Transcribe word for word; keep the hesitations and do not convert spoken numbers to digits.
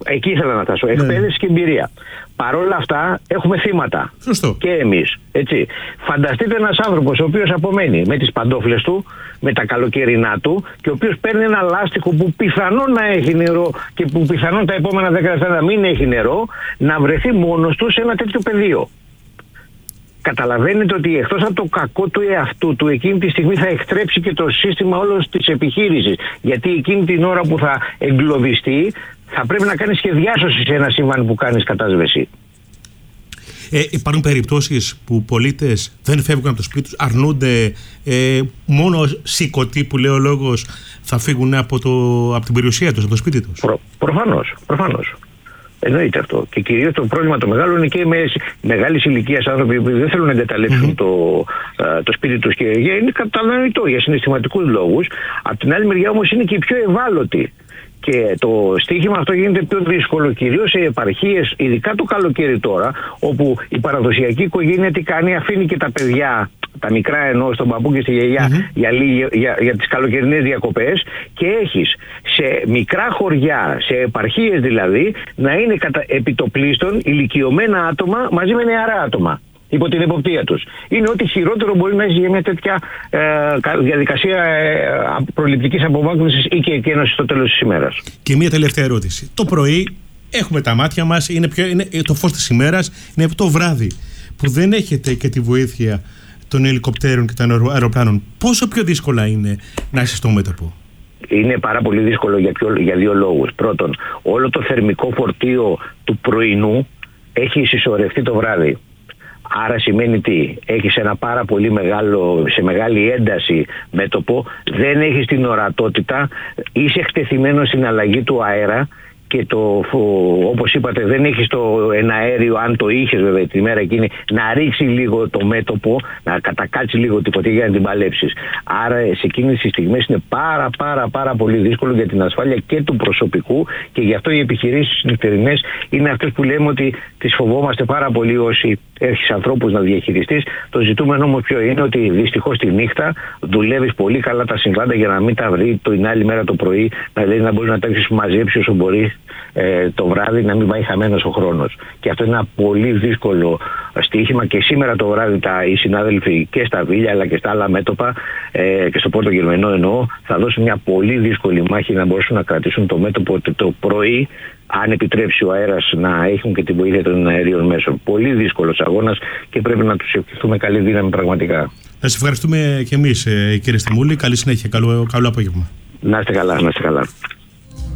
εκεί ήθελα να φτάσω. Εκπαίδευση ναι. και εμπειρία. Παρ' όλα αυτά έχουμε θύματα. Σωστό. Και εμείς. Έτσι. Φανταστείτε ένας άνθρωπος ο οποίος απομένει με τις παντόφλες του, με τα καλοκαιρινά του και ο οποίος παίρνει ένα λάστιχο που πιθανόν να έχει νερό και που πιθανόν τα επόμενα δέκα λεπτά να μην έχει νερό, να βρεθεί μόνος του σε ένα τέτοιο πεδίο. Καταλαβαίνετε ότι εκτός από το κακό του εαυτού του, εκείνη τη στιγμή θα εκτρέψει και το σύστημα όλος της επιχείρησης. Γιατί εκείνη την ώρα που θα εγκλωβιστεί, θα πρέπει να κάνει σχεδιάσωση σε ένα σύμβαν που κάνεις κατάσβεση. Ε, υπάρχουν περιπτώσεις που πολίτες δεν φεύγουν από το σπίτι τους, αρνούνται, ε, μόνο σηκωτοί που λέει ο λόγος θα φύγουν από, το, από την περιουσία τους, από το σπίτι τους. Προ, προφανώς, προφανώς. Εννοείται αυτό. Και κυρίως το πρόβλημα το μεγάλο είναι και με μεγάλης ηλικίας άνθρωποι που δεν θέλουν να εγκαταλείψουν mm-hmm. το, το σπίτι τους και είναι κατανοητό για συναισθηματικούς λόγους. Απ' την άλλη μεριά όμως είναι και οι πιο ευάλωτοι. Και το στοίχημα αυτό γίνεται πιο δύσκολο κυρίως σε επαρχίες, ειδικά το καλοκαίρι τώρα, όπου η παραδοσιακή οικογένεια τι κάνει, αφήνει και τα παιδιά, τα μικρά εννοώ, στον παππού και στη γιαγιά mm-hmm. για, για, για, για τις καλοκαιρινές διακοπές, και έχεις σε μικρά χωριά, σε επαρχίες δηλαδή, να είναι κατα, επιτοπλίστων ηλικιωμένα άτομα μαζί με νεαρά άτομα υπό την εποπτεία τους. Είναι ό,τι χειρότερο μπορεί να έχει για μια τέτοια ε, διαδικασία ε, προληπτικής απομάκρυνσης ή και εκένωσης στο τέλος της ημέρας. Και μια τελευταία ερώτηση. Το πρωί έχουμε τα μάτια μας, είναι, πιο, είναι το φως της ημέρας, είναι το βράδυ που δεν έχετε και τη βοήθεια των ελικοπτέρων και των αεροπλάνων. Πόσο πιο δύσκολα είναι να είσαι στο μέτωπο? Είναι πάρα πολύ δύσκολο για, ποιο, για δύο λόγους. Πρώτον, όλο το θερμικό φορτίο του πρωινού έχει συσσωρευτεί το βράδυ. Άρα σημαίνει τι? Έχεις ένα πάρα πολύ μεγάλο, σε μεγάλη ένταση μέτωπο, δεν έχεις την ορατότητα, είσαι εκτεθειμένος στην αλλαγή του αέρα και το, όπως είπατε, δεν έχεις το εναέριο, αν το είχες βέβαια τη μέρα εκείνη, να ρίξει λίγο το μέτωπο, να κατακάτσει λίγο την φωτιά για να την παλέψεις. Άρα σε εκείνες τις στιγμές είναι πάρα πάρα πάρα πολύ δύσκολο για την ασφάλεια και του προσωπικού, και γι' αυτό οι επιχειρήσεις νυχτερινές είναι αυτές που λέμε ότι τις φοβόμαστε πάρα πολύ όσοι έχεις ανθρώπους να διαχειριστείς. Το ζητούμενο όμως ποιο είναι? Ότι δυστυχώς τη νύχτα δουλεύεις πολύ καλά τα συμβάντα για να μην τα βρει την άλλη μέρα το πρωί, δηλαδή να μπορεί να τα έχεις μαζέψει όσο μπορεί ε, το βράδυ, να μην πάει χαμένος ο χρόνος. Και αυτό είναι ένα πολύ δύσκολο στοίχημα, και σήμερα το βράδυ τα, οι συνάδελφοι και στα Βίλια αλλά και στα άλλα μέτωπα ε, και στο Πόρτο Γερμενό εννοώ, θα δώσουν μια πολύ δύσκολη μάχη να μπορέσουν να κρατήσουν το μέτωπο το πρωί, αν επιτρέψει ο αέρας να έχουν και τη βοήθεια των αερίων μέσων. Πολύ δύσκολος αγώνας και πρέπει να τους ευχηθούμε καλή δύναμη πραγματικά. Να σας ευχαριστούμε και εμείς, κύριε Στιμούλη. Καλή συνέχεια, καλό, καλό απόγευμα. Να είστε καλά, να είστε καλά.